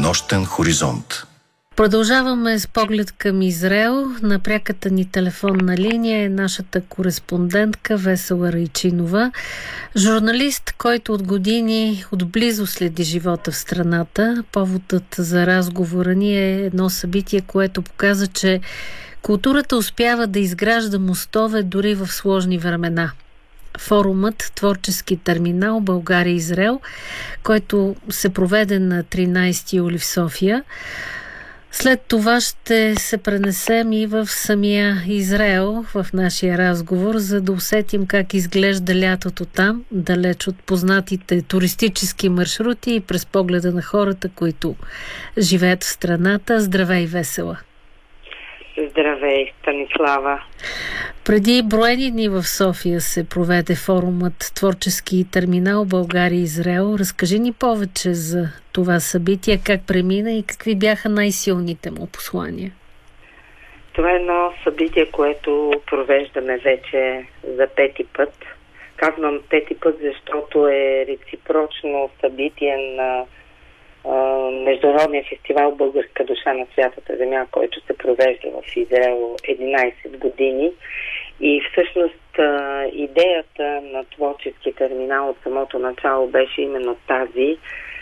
Нощен хоризонт. Продължаваме с поглед към Израел. На пряката ни телефонна линия е нашата кореспондентка Весела Райчинова, журналист, който от години отблизо следи живота в страната. Поводът за разговора ни е едно събитие, което показа, че културата успява да изгражда мостове дори в сложни времена. Форумът Творчески терминал България-Израел, който се проведе на 13 юли в София. След това ще се пренесем и в самия Израел в нашия разговор, за да усетим как изглежда лятото там, далеч от познатите туристически маршрути и през погледа на хората, които живеят в страната. Здравей, Весела! Здравей, Станислава! Преди броени дни в София се проведе форумът Творчески терминал България-Израел. Разкажи ни повече за това събитие, как премина и какви бяха най-силните му послания. Това е едно събитие, което провеждаме вече за пети път. Казвам пети път, защото е реципрочно събитие на Международния фестивал Българска душа на святата земя, който се провежда в Израел 11 години. И всъщност идеята на Творчески терминал от самото начало беше именно тази,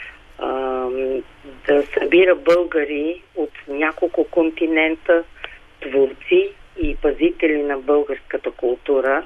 да събира българи от няколко континента, творци и пазители на българската култура.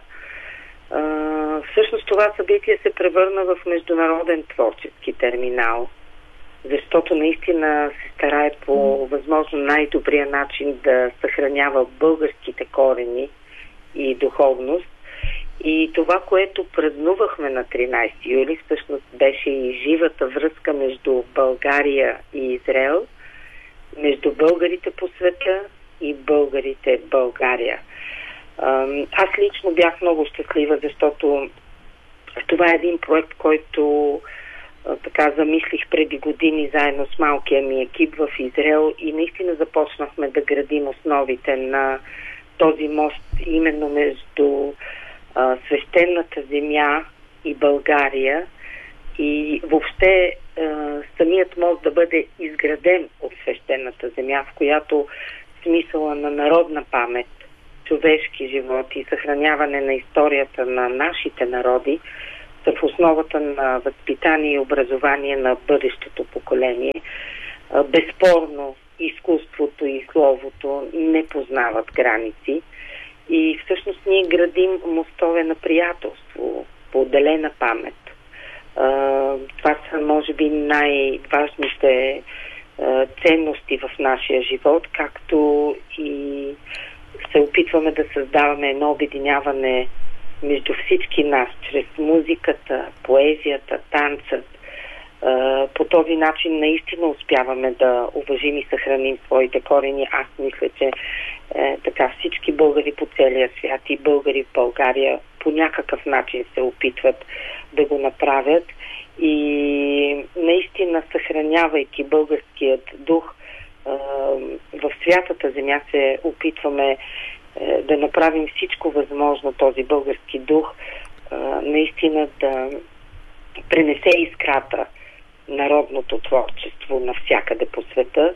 Всъщност това събитие се превърна в международен творчески терминал, защото наистина се старае по възможно най-добрия начин да съхранява българските корени и духовност. И това, което празнувахме на 13 юли, всъщност беше и живата връзка между България и Израел, между българите по света и българите в България. Аз лично бях много щастлива, защото това е един проект, който така замислих преди години заедно с малкия ми екип в Израел и наистина започнахме да градим основите на този мост именно между свещената земя и България и въобще самият мост да бъде изграден от свещената земя, в която смисъла на народна памет, човешки живот и съхраняване на историята на нашите народи са в основата на възпитание и образование на бъдещото поколение. Безспорно, изкуството и словото не познават граници и всъщност ние градим мостове на приятелство, поделена памет. Това са, може би, най-важните ценности в нашия живот, както и се опитваме да създаваме едно обединяване между всички нас, чрез музиката, поезията, танцът. По този начин наистина успяваме да уважим и съхраним своите корени. Аз мисля, че така всички българи по целия свят и българи в България по някакъв начин се опитват да го направят. И наистина, съхранявайки българският дух, в святата земя се опитваме да направим всичко възможно този български дух наистина да пренесе искрата народното творчество навсякъде по света.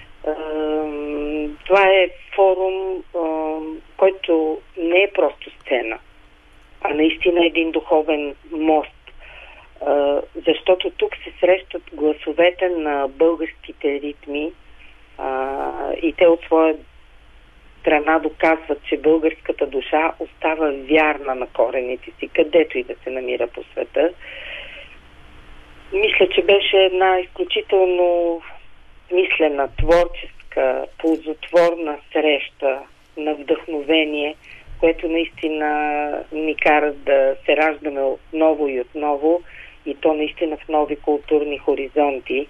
Това е форум, който не е просто сцена, а наистина един духовен мост, защото тук се срещат гласовете на българските ритми и те от своя страна доказват, че българската душа остава вярна на корените си, където и да се намира по света. Мисля, че беше една изключително смислена, творческа, ползотворна среща на вдъхновение, което наистина ни кара да се раждаме отново и отново, и то наистина в нови културни хоризонти,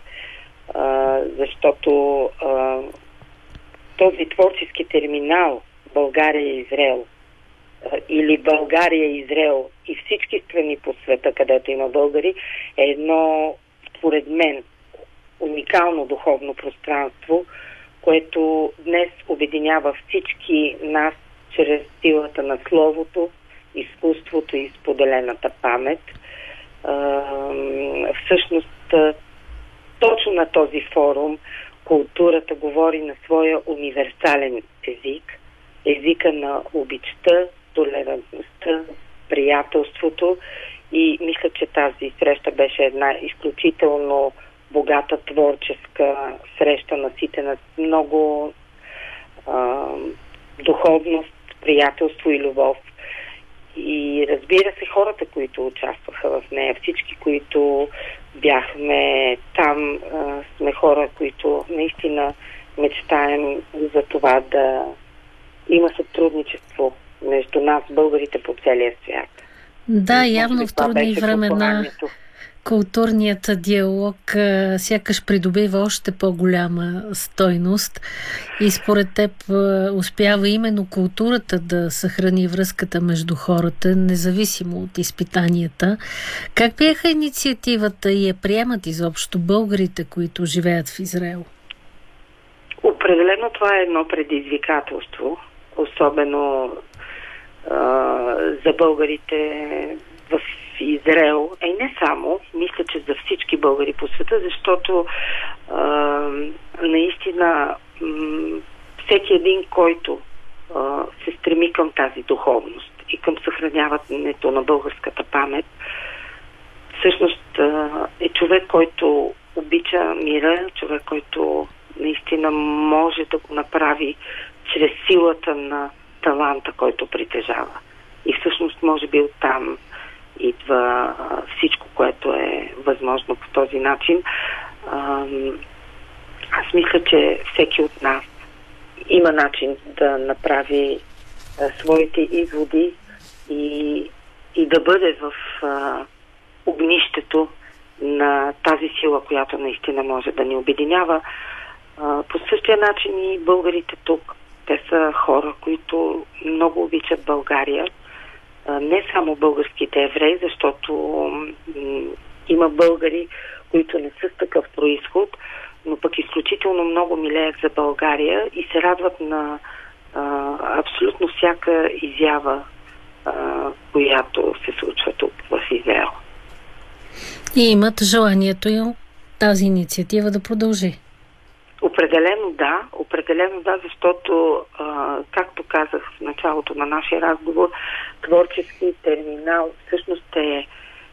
защото този творчески терминал България и Израел или България и Израел и всички страни по света, където има българи, е едно, според мен, уникално духовно пространство, което днес обединява всички нас чрез силата на словото, изкуството и споделената памет. Всъщност точно на този форум културата говори на своя универсален език, езика на обичта, толерантността, приятелството, и мисля, че тази среща беше една изключително богата творческа среща, наситена с много духовност, приятелство и любов. И разбира се, хората, които участваха в нея, всички, които бяхме там, сме хора, които наистина мечтаем за това да има сътрудничество между нас, българите по целия свят. Да, явно в трудни времена културният диалог сякаш придобива още по-голяма стойност и според теб успява именно културата да съхрани връзката между хората, независимо от изпитанията. Как приеха инициативата и я приемат изобщо българите, които живеят в Израел? Определено това е едно предизвикателство, особено за българите в Израел, и не само, мисля, че за всички българи по света, защото наистина всеки един, който се стреми към тази духовност и към съхраняването на българската памет, всъщност е човек, който обича мира, човек, който наистина може да го направи чрез силата на таланта, който притежава. И всъщност може би оттам идва всичко, което е възможно по този начин. Аз мисля, че всеки от нас има начин да направи своите изводи и да бъде в огнището на тази сила, която наистина може да ни обединява. По същия начин и българите тук. Те са хора, които много обичат България. Не само българските евреи, защото има българи, които не са с такъв произход, но пък изключително много милеят за България и се радват на абсолютно всяка изява, която се случва тук в Израел. И имат желанието и тази инициатива да продължи. Определено да, защото, както казах в началото на нашия разговор, творчески терминал всъщност е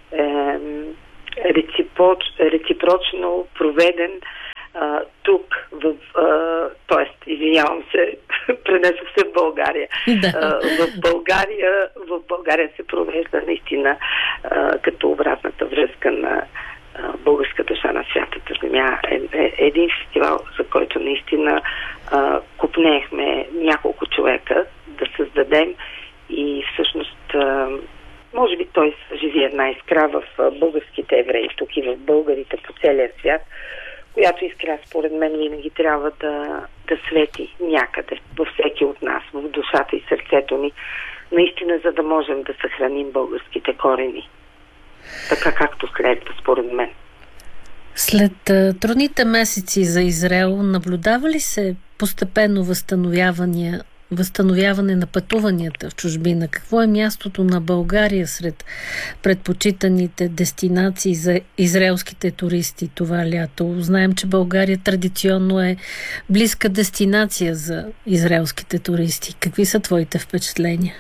реципрочно проведен тук, извинявам се, пренесох се в България. Да. В България се провежда наистина като обратната връзка на българска душа на святата земя. Един фестивал, за който наистина купнеехме няколко човека да създадем и всъщност може би той съживи една искра в българските евреи, тук и в българите по целия свят, която искра според мен винаги трябва да свети някъде, във всеки от нас, в душата и сърцето ни, наистина, за да можем да съхраним българските корени. Така както следва, според мен. След трудните месеци за Израел, наблюдава ли се постепенно възстановяване на пътуванията в чужбина? Какво е мястото на България сред предпочитаните дестинации за израелските туристи това лято? Знаем, че България традиционно е близка дестинация за израелските туристи. Какви са твоите впечатления?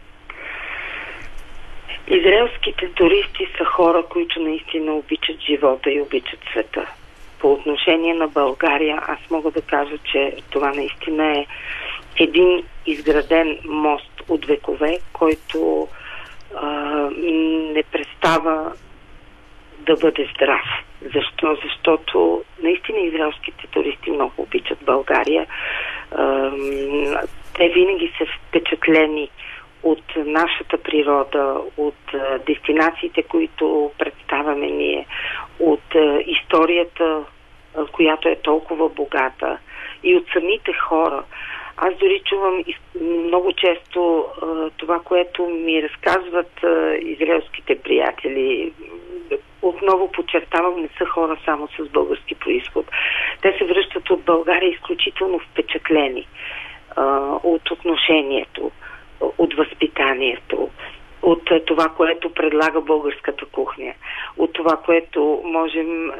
Израелските туристи са хора, които наистина обичат живота и обичат света. По отношение на България, аз мога да кажа, че това наистина е един изграден мост от векове, който не престава да бъде здрав. Защо? Защото наистина израелските туристи много обичат България. Те винаги са впечатлени от нашата природа, от дестинациите, които представяме ние, от историята, която е толкова богата, и от самите хора. Аз дори чувам много често това, което ми разказват израелските приятели. Отново подчертавам, не са хора само с български произход. Те се връщат от България изключително впечатлени от отношението, от възпитанието, от това, което предлага българската кухня, от това, което можем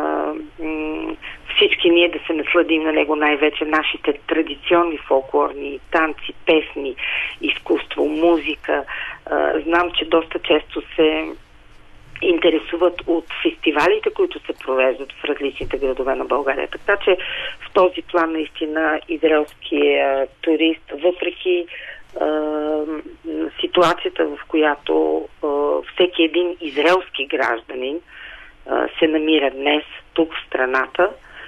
всички ние да се насладим на него, най-вече нашите традиционни фолклорни танци, песни, изкуство, музика. Знам, че доста често се интересуват от фестивалите, които се провеждат в различните градове на България. Така че в този план наистина израелския турист, въпреки ситуацията, в която всеки един израелски гражданин се намира днес тук в страната,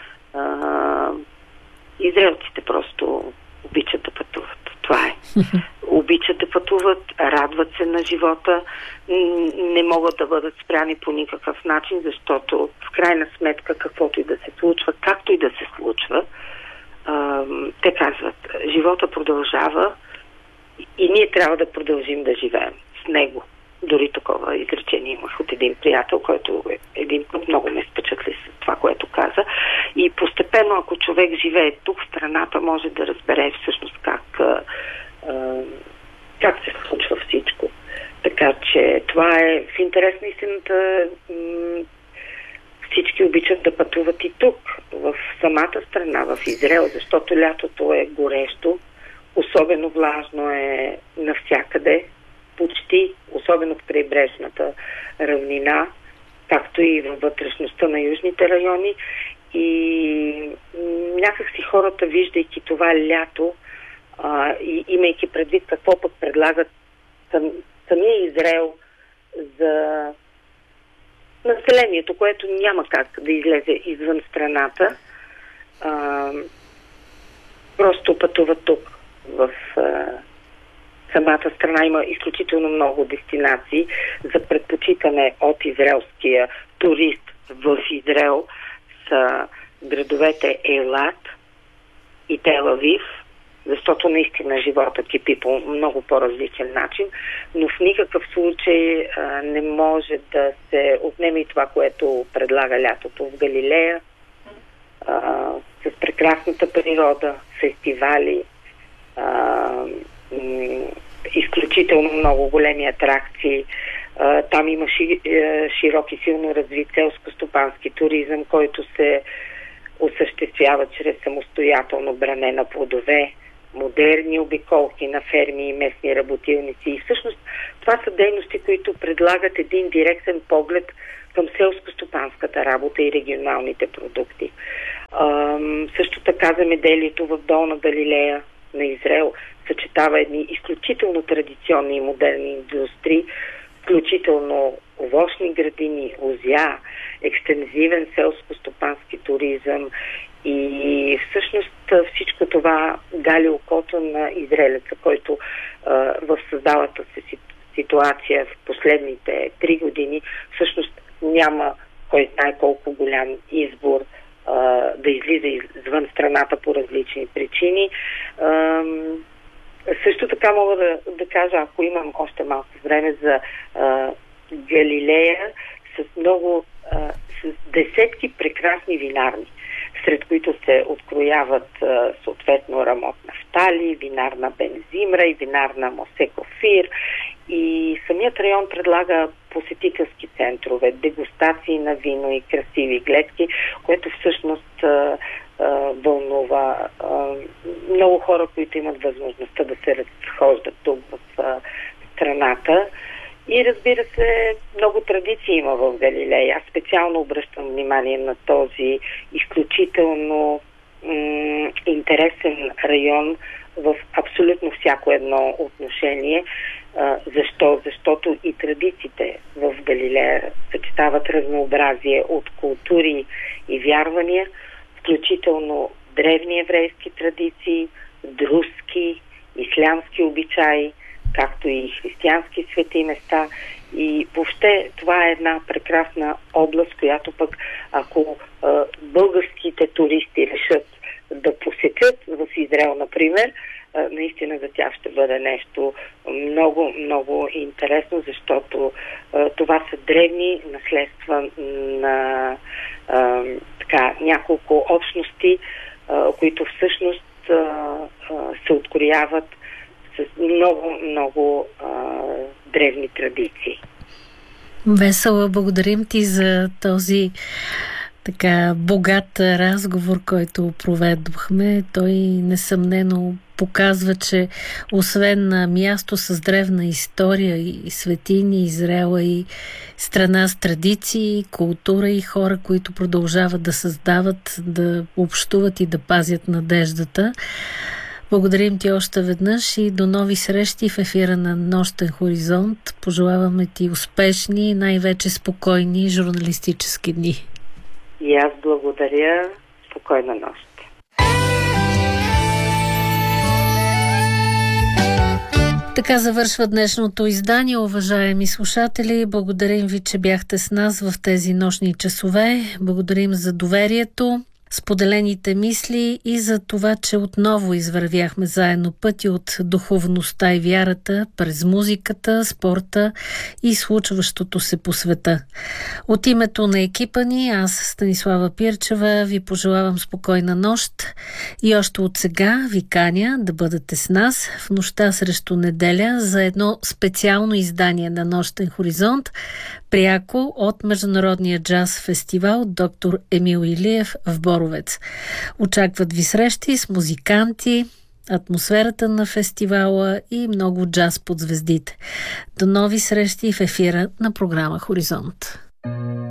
израелците просто обичат да пътуват. Това е. Обичат да пътуват, радват се на живота, не могат да бъдат спряни по никакъв начин, защото в крайна сметка каквото и да се случва, както и да се случва, те казват, живота продължава и ние трябва да продължим да живеем с него. Дори такова изречение имах от един приятел, който един път много ме впечатли с това, което каза. И постепенно, ако човек живее тук в страната, може да разбере всъщност как се случва всичко. Така че това е в интерес на истината. Всички обичат да пътуват и тук, в самата страна, в Израел, защото лятото е горещо, особено влажно е навсякъде, почти, особено в крайбрежната равнина, както и във вътрешността на южните райони. И някак си хората, виждайки това лято, и имайки предвид какво пък предлагат самия Израел за населението, което няма как да излезе извън страната, просто пътуват тук в самата страна. Има изключително много дестинации за предпочитане от израелския турист в Израел са градовете Ейлат и Тел Авив, защото наистина живота кипи по много по-различен начин, но в никакъв случай не може да се отнеме и това, което предлага лятото в Галилея, с прекрасната природа, фестивали, изключително много големи атракции. Там има широк и силно развит селско-стопански туризъм, който се осъществява чрез самостоятелно бране на плодове, модерни обиколки на ферми и местни работилници. И всъщност това са дейности, които предлагат един директен поглед към селско-стопанската работа и регионалните продукти. Също така земеделието в Долна Галилея на Израел съчетава едни изключително традиционни и модерни индустрии, включително овощни градини, лозя, екстензивен селско-стопански туризъм и всъщност всичко това гали окото на израелеца, който в създалата се ситуация в последните 3 години всъщност няма кой знае колко голям избор да излиза извън страната по различни причини. Също така мога да кажа, ако имам още малко време, за Галилея с десетки прекрасни винарни, сред които се открояват съответно Рамот Нафтали, винарна Бензимра и винарна Мосе Кофир. И самият район предлага посетителски центрове, дегустации на вино и красиви гледки, което всъщност вълнува много хора, които имат възможността да се разхождат тук в страната. И разбира се, много традиции има в Галилея. Аз специално обръщам внимание на този изключително интересен район в абсолютно всяко едно отношение. Защо? Защото и традициите в Галилея съчетават разнообразие от култури и вярвания, включително древни еврейски традиции, друзки, ислямски обичаи, както и християнски свети места. И въобще това е една прекрасна област, която пък ако българските туристи решат да посетят в Израел, например, наистина за тях ще бъде нещо много, много интересно, защото това са древни наследства на няколко общности, които всъщност се открояват с много древни традиции. Весела, благодарим ти за този така богат разговор, който проведохме. Той несъмнено показва, че освен на място с древна история и светини, Израел и страна с традиции, култура и хора, които продължават да създават, да общуват и да пазят надеждата. Благодарим ти още веднъж и до нови срещи в ефира на Нощен хоризонт. Пожелаваме ти успешни и най-вече спокойни журналистически дни. И аз благодаря. Спокойна нощ. Така завършва днешното издание, уважаеми слушатели. Благодарим ви, че бяхте с нас в тези нощни часове. Благодарим за доверието, споделените мисли и за това, че отново извървяхме заедно пъти от духовността и вярата през музиката, спорта и случващото се по света. От името на екипа ни, аз, Станислава Пирчева, ви пожелавам спокойна нощ и още от сега ви каня да бъдете с нас в нощта срещу неделя за едно специално издание на Нощен хоризонт, пряко от Международния джаз фестивал Доктор Емил Илиев в Боровец. Очакват ви срещи с музиканти, атмосферата на фестивала и много джаз под звездите. До нови срещи в ефира на програма Хоризонт.